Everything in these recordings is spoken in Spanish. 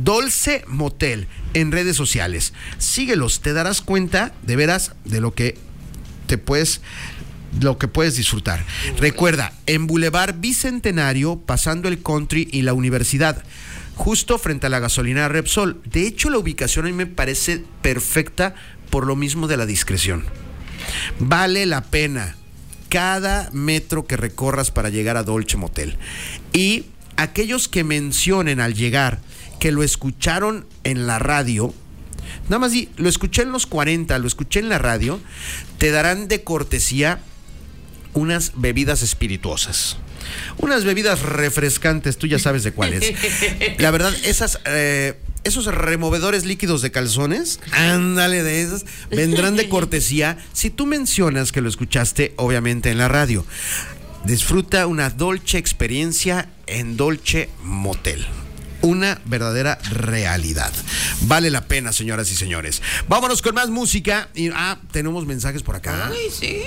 Dolce Motel en redes sociales. Síguelos, te darás cuenta de veras de lo que puedes disfrutar. Recuerda, en Boulevard Bicentenario, pasando el Country y la Universidad, justo frente a la gasolinera Repsol. De hecho, la ubicación a mí me parece perfecta por lo mismo de la discreción. Vale la pena cada metro que recorras para llegar a Dolce Motel. Y aquellos que mencionen al llegar que lo escucharon en la radio, nada más lo escuché en los 40, lo escuché en la radio, te darán de cortesía unas bebidas espirituosas, unas bebidas refrescantes, tú ya sabes de cuáles. La verdad, esos removedores líquidos de calzones, ándale, de esas, vendrán de cortesía si tú mencionas que lo escuchaste, obviamente, en la radio. Disfruta una dolce experiencia en Dolce Motel. Una verdadera realidad. Vale la pena, señoras y señores. Vámonos con más música. Tenemos mensajes por acá. Ay, sí.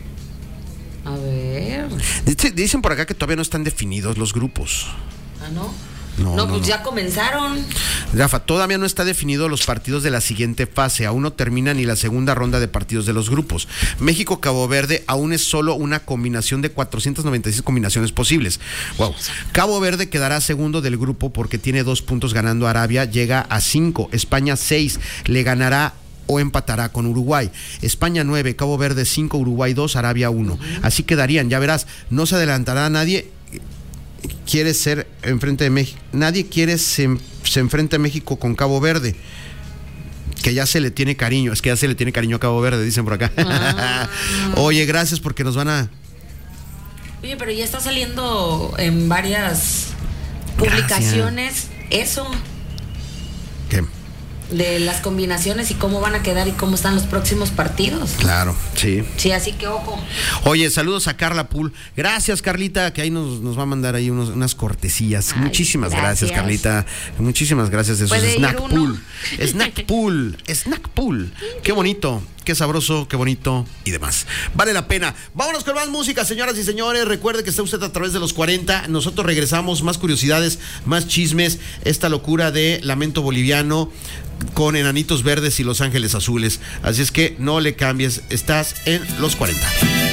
A ver. Dicen por acá que todavía no están definidos los grupos. ¿Ah, no? No, pues ya comenzaron. Rafa, todavía no está definido los partidos de la siguiente fase. Aún no termina ni la segunda ronda de partidos de los grupos. México-Cabo Verde aún es solo una combinación de 496 combinaciones posibles. Wow. Cabo Verde quedará segundo del grupo porque tiene 2 puntos ganando a Arabia, llega a 5. España 6, le ganará o empatará con Uruguay. España 9, Cabo Verde 5, Uruguay 2, Arabia 1. Así quedarían, ya verás, no se adelantará a nadie. Quiere ser enfrente de México. Nadie quiere se enfrente a México con Cabo Verde. Que ya se le tiene cariño. Es que ya se le tiene cariño a Cabo Verde, dicen por acá. Oye, gracias porque nos van a... Oye, pero ya está saliendo en varias publicaciones eso. ¿Qué? De las combinaciones y cómo van a quedar y cómo están los próximos partidos. Claro, sí. Sí, así que ojo. Oye, saludos a Carla Pool. Gracias, Carlita, que ahí nos va a mandar ahí unas cortesías. Ay, muchísimas gracias, Carlita. Muchísimas gracias de esos Snack Pool. Snack Pool. Snack Pool. Qué bonito. Qué sabroso, qué bonito y demás. Vale la pena. Vámonos con más música, señoras y señores. Recuerde que está usted a través de los 40. Nosotros regresamos, más curiosidades, más chismes. Esta locura de Lamento Boliviano con Enanitos Verdes y Los Ángeles Azules. Así es que no le cambies. Estás en los 40.